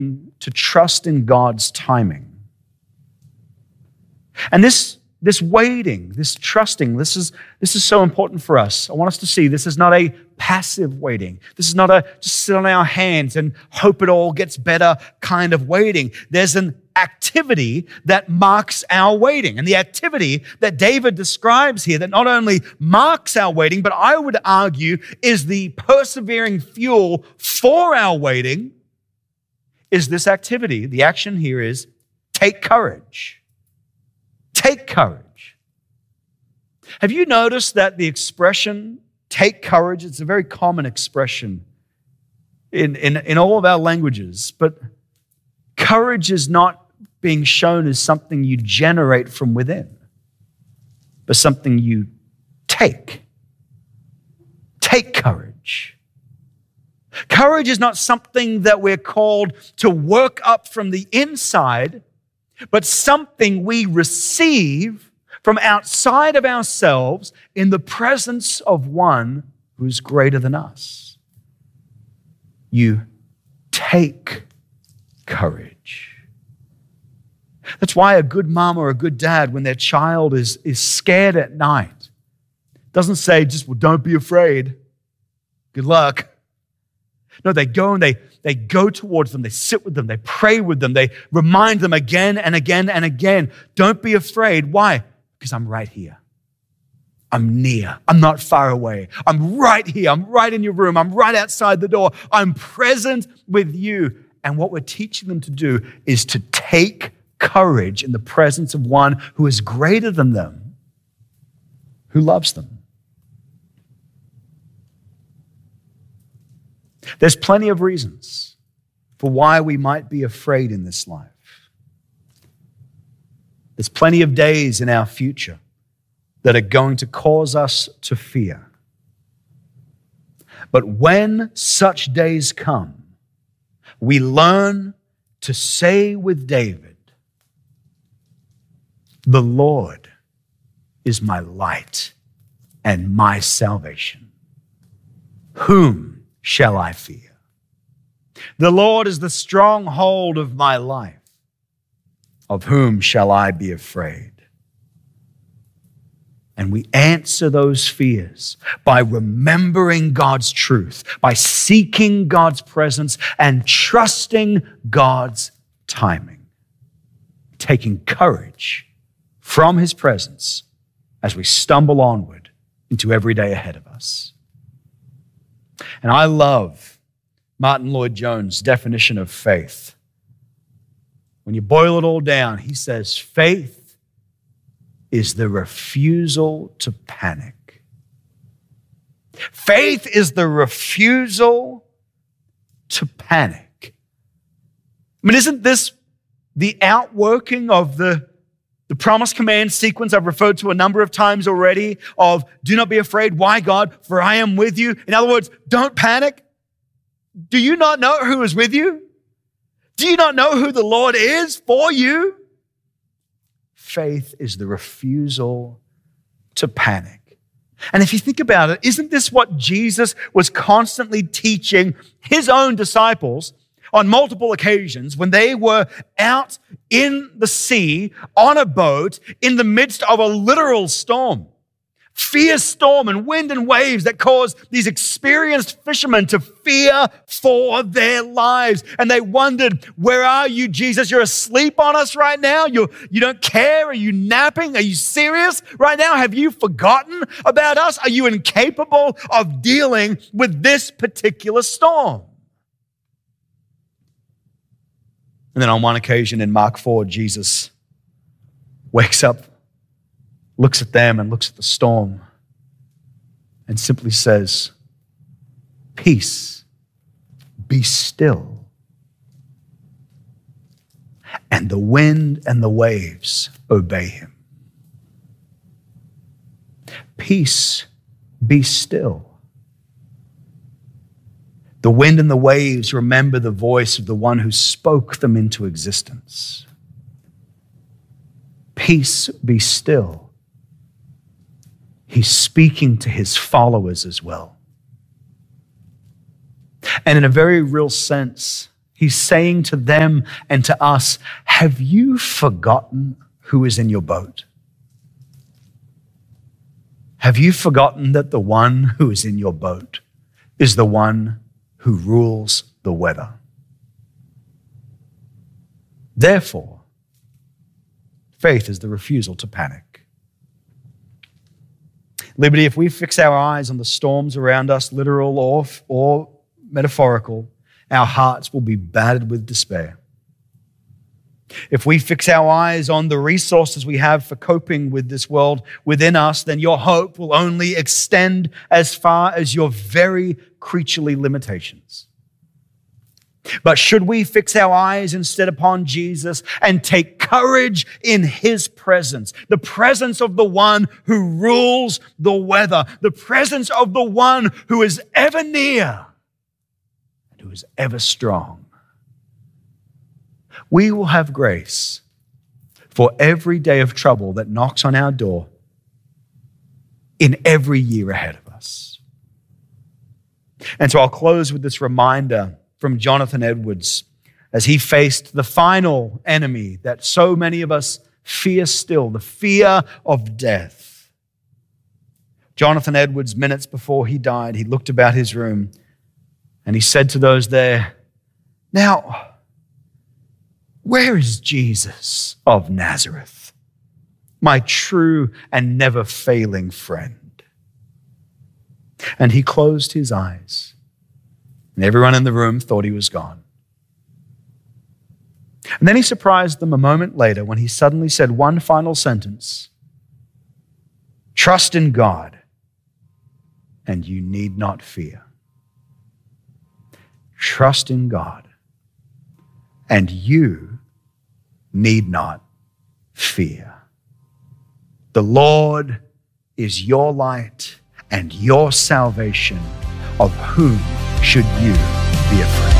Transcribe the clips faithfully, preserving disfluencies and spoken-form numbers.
to trust in God's timing. And this, this waiting, this trusting, this is, this is so important for us. I want us to see this is not a passive waiting. This is not a just sit on our hands and hope it all gets better kind of waiting. There's an activity that marks our waiting. And the activity that David describes here that not only marks our waiting, but I would argue is the persevering fuel for our waiting, is this activity. The action here is take courage. Take courage. Have you noticed that the expression take courage, it's a very common expression in, in, in all of our languages, but courage is not being shown as something you generate from within, but something you take. Take courage. Courage is not something that we're called to work up from the inside, but something we receive from outside of ourselves in the presence of one who's greater than us. You take courage. That's why a good mom or a good dad, when their child is, is scared at night, doesn't say just, well, don't be afraid. Good luck. No, they go and they, they go towards them. They sit with them. They pray with them. They remind them again and again and again. Don't be afraid. Why? Because I'm right here. I'm near. I'm not far away. I'm right here. I'm right in your room. I'm right outside the door. I'm present with you. And what we're teaching them to do is to take courage in the presence of one who is greater than them, who loves them. There's plenty of reasons for why we might be afraid in this life. There's plenty of days in our future that are going to cause us to fear. But when such days come, we learn to say with David, the Lord is my light and my salvation. Whom shall I fear? The Lord is the stronghold of my life. Of whom shall I be afraid? And we answer those fears by remembering God's truth, by seeking God's presence and trusting God's timing, taking courage from His presence as we stumble onward into every day ahead of us. And I love Martin Lloyd-Jones' definition of faith. When you boil it all down, he says, faith is the refusal to panic. Faith is the refusal to panic. I mean, isn't this the outworking of the, the promise command sequence I've referred to a number of times already of do not be afraid. Why, God? For I am with you. In other words, don't panic. Do you not know who is with you? Do you not know who the Lord is for you? Faith is the refusal to panic. And if you think about it, isn't this what Jesus was constantly teaching His own disciples on multiple occasions when they were out in the sea on a boat in the midst of a literal storm? Fierce storm and wind and waves that caused these experienced fishermen to fear for their lives. And they wondered, where are you, Jesus? You're asleep on us right now? You you don't care? Are you napping? Are you serious right now? Have you forgotten about us? Are you incapable of dealing with this particular storm? And then on one occasion in Mark four, Jesus wakes up, looks at them and looks at the storm and simply says, peace, be still. And the wind and the waves obey Him. Peace, be still. The wind and the waves remember the voice of the one who spoke them into existence. Peace, be still. He's speaking to His followers as well. And in a very real sense, He's saying to them and to us, have you forgotten who is in your boat? Have you forgotten that the one who is in your boat is the one who rules the weather? Therefore, faith is the refusal to panic. Liberty, if we fix our eyes on the storms around us, literal or, or metaphorical, our hearts will be battered with despair. If we fix our eyes on the resources we have for coping with this world within us, then your hope will only extend as far as your very creaturely limitations. But should we fix our eyes instead upon Jesus and take courage in his presence, the presence of the one who rules the weather, the presence of the one who is ever near and who is ever strong, we will have grace for every day of trouble that knocks on our door in every year ahead of us. And so I'll close with this reminder from Jonathan Edwards as he faced the final enemy that so many of us fear still, the fear of death. Jonathan Edwards, minutes before he died, he looked about his room and he said to those there, "Now, where is Jesus of Nazareth, my true and never failing friend?" And he closed his eyes, and everyone in the room thought he was gone. And then he surprised them a moment later when he suddenly said one final sentence: "Trust in God, and you need not fear." Trust in God, and you need not fear. The Lord is your light and your salvation. Of whom should you be afraid?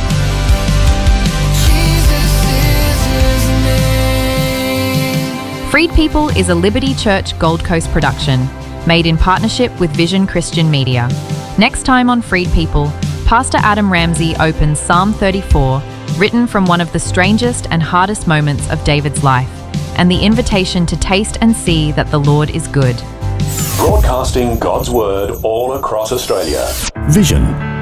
Jesus is his name. Freed People is a Liberty Church Gold Coast production, made in partnership with Vision Christian Media. Next time on Freed People, Pastor Adam Ramsey opens Psalm thirty-four, written from one of the strangest and hardest moments of David's life, and the invitation to taste and see that the Lord is good. Broadcasting God's Word all across Australia. Vision